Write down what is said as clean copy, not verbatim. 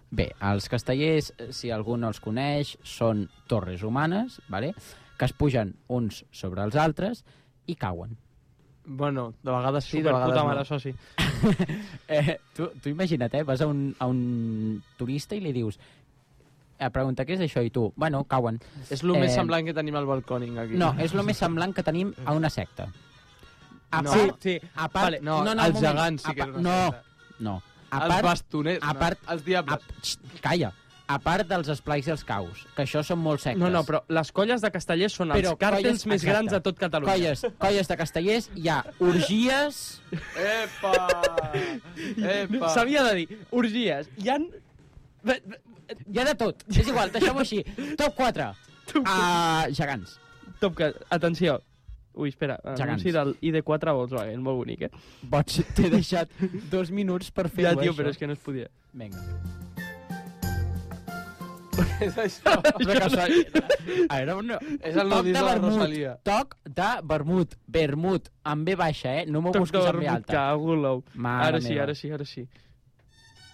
Bé, els castellers, si algú no els coneix, són torres humanes, vale? Que es pugen uns sobre els altres i cauen. Bueno, de vegades sí, de Super vegades puta no. mare, això sí. Tu imagina't, vas a un turista i li dius pregunta què és això i tu, bueno, cauen. És el més semblant que tenim al balcòning aquí. No, és el més semblant que tenim a una secta. A No. part, Sí, a part, Vale, no, un els moment. gegants sí que és una secta. No. Els bastoners, a part, els diables. Calla. A part dels esplais i els caus, que això són molt sectes. No, però les colles de castellers són els càrtels més grans de tot Catalunya. Colles de castellers, hi ha orgies... Epa! S'havia de dir, orgies. Hi ha... Hi ha de tot. És igual, deixem-ho així. Top 4. Gegants. Atenció. Ui, espera, Gegants. anunci del ID4 a Volkswagen, molt bonic, T'he deixat 2 minuts per fer-ho, Ja, tio, això. però és que no es podia. Vinga. És això. Era un... És el nou disc de la Rosalia. Toc de vermut. Vermut, amb B baixa, no m'ho Toc de busquis amb B vermut, alta. cago en l'ou. Mare Ara sí, meva. ara sí.